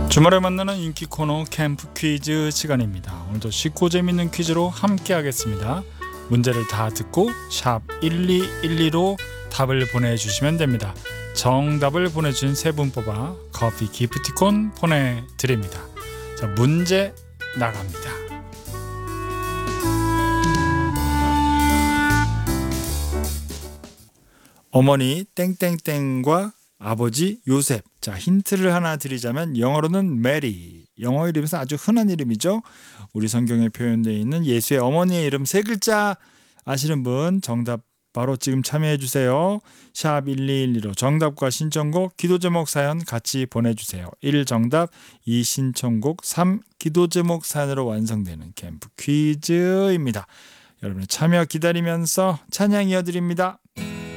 주말에 만나는 인기 코너 캠프 퀴즈 시간입니다. 오늘도 쉽고 재밌는 퀴즈로 함께 하겠습니다. 문제를 다 듣고 샵 1212로 답을 보내주시면 됩니다. 정답을 보내주신 세 분 뽑아 커피 기프티콘 보내드립니다. 자, 문제 나갑니다. 어머니 땡땡땡과 아버지 요셉. 자, 힌트를 하나 드리자면 영어로는 메리. 영어 이름에서 아주 흔한 이름이죠. 우리 성경에 표현되어 있는 예수의 어머니의 이름 세 글자 아시는 분 정답 바로 지금 참여해 주세요. 샵 1212로 정답과 신청곡, 기도 제목 사연 같이 보내주세요. 1 정답, 2 신청곡, 3 기도 제목 사연으로 완성되는 캠프 퀴즈입니다. 여러분의 참여 기다리면서 찬양 이어드립니다.